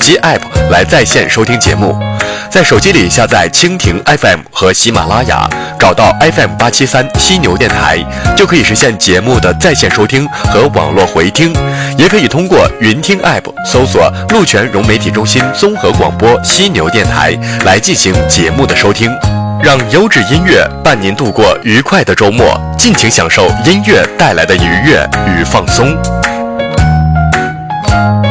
机 App 来在线收听节目。在手机里下载蜻蜓 FM 和喜马拉雅，找到 FM873犀牛电台，就可以实现节目的在线收听和网络回听。也可以通过云听 App 搜索鹿泉融媒体中心综合广播犀牛电台来进行节目的收听。让优质音乐伴您度过愉快的周末，尽情享受音乐带来的愉悦与放松。